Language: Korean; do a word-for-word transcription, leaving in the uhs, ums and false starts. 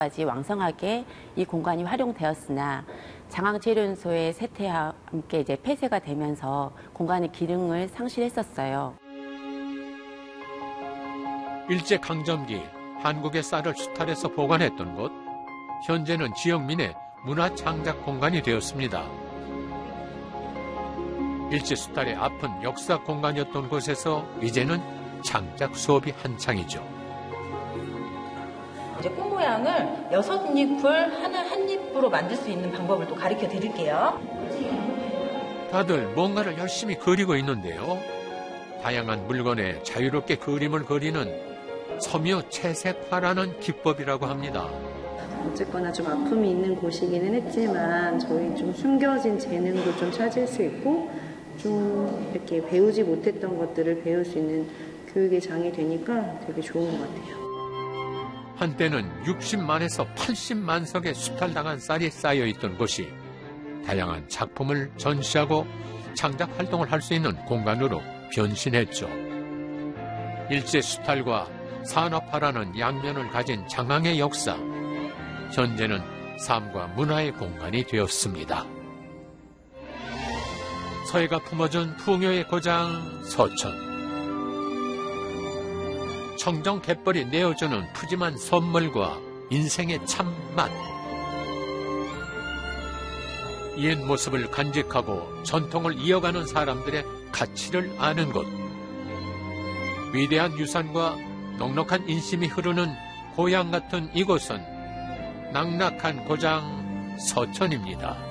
까지 왕성하게 이 공간이 활용되었으나 장항제련소의 쇠퇴와 함께 이제 폐쇄가 되면서 공간의 기능을 상실했었어요. 일제강점기 한국의 쌀을 수탈해서 보관했던 곳, 현재는 지역민의 문화창작 공간이 되었습니다. 일제 수탈의 아픈 역사 공간이었던 곳에서 이제는 창작 수업이 한창이죠. 이제 꽃 모양을 여섯 잎을 하나 한 잎으로 만들 수 있는 방법을 또 가르쳐 드릴게요. 다들 뭔가를 열심히 그리고 있는데요. 다양한 물건에 자유롭게 그림을 그리는 섬유 채색화라는 기법이라고 합니다. 어쨌거나 좀 아픔이 있는 곳이기는 했지만 저희 좀 숨겨진 재능도 좀 찾을 수 있고 좀 이렇게 배우지 못했던 것들을 배울 수 있는 교육의 장이 되니까 되게 좋은 것 같아요. 한때는 육십만에서 팔십만 석의 수탈당한 쌀이 쌓여있던 곳이 다양한 작품을 전시하고 창작 활동을 할 수 있는 공간으로 변신했죠. 일제 수탈과 산업화라는 양면을 가진 장항의 역사, 현재는 삶과 문화의 공간이 되었습니다. 서해가 품어준 풍요의 고장 서천. 청정 갯벌이 내어주는 푸짐한 선물과 인생의 참맛. 옛 모습을 간직하고 전통을 이어가는 사람들의 가치를 아는 곳. 위대한 유산과 넉넉한 인심이 흐르는 고향 같은 이곳은 낙낙한 고장 서천입니다.